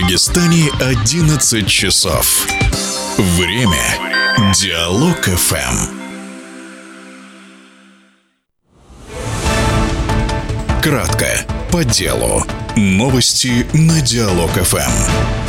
Дагестане 11 часов. Время Диалог ФМ. Кратко, по делу. Новости на Диалог ФМ.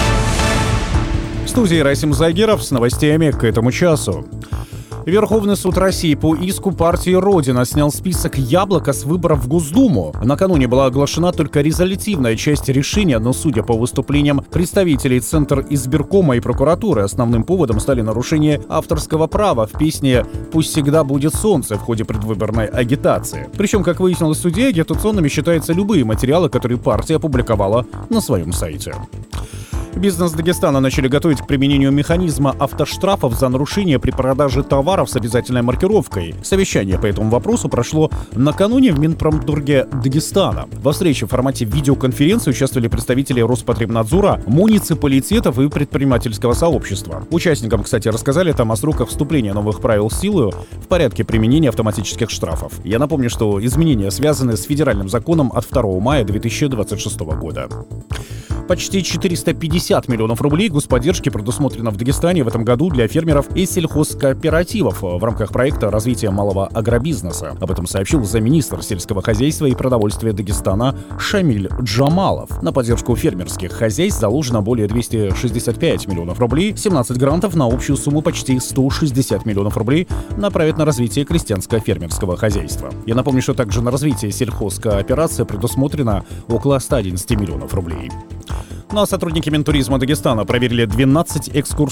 В студии Расим Загиров с новостями к этому часу. Верховный суд России по иску партии «Родина» снял список «Яблоко» с выборов в Госдуму. Накануне была оглашена только резолютивная часть решения, но, судя по выступлениям представителей Центр избиркома и прокуратуры, основным поводом стали нарушения авторского права в песне «Пусть всегда будет солнце» в ходе предвыборной агитации. Причем, как выяснилось в суде, агитационными считаются любые материалы, которые партия опубликовала на своем сайте. Бизнес Дагестана начали готовить к применению механизма автоштрафов за нарушение при продаже товаров с обязательной маркировкой. Совещание по этому вопросу прошло накануне в Минпромторге Дагестана. Во встрече в формате видеоконференции участвовали представители Роспотребнадзора, муниципалитетов и предпринимательского сообщества. Участникам, кстати, рассказали там о сроках вступления новых правил в силу в порядке применения автоматических штрафов. Я напомню, что изменения связаны с федеральным законом от 2 мая 2026 года. Почти 450 миллионов рублей господдержки предусмотрено в Дагестане в этом году для фермеров и сельхозкооперативов в рамках проекта развития малого агробизнеса. Об этом сообщил замминистра сельского хозяйства и продовольствия Дагестана Шамиль Джамалов. На поддержку фермерских хозяйств заложено более 265 миллионов рублей, 17 грантов на общую сумму почти 160 миллионов рублей направят на развитие крестьянско-фермерского хозяйства. Я напомню, что также на развитие сельхозкооперации предусмотрено около 111 миллионов рублей. Ну а сотрудники Минтуризма Дагестана проверили 12 экскурсий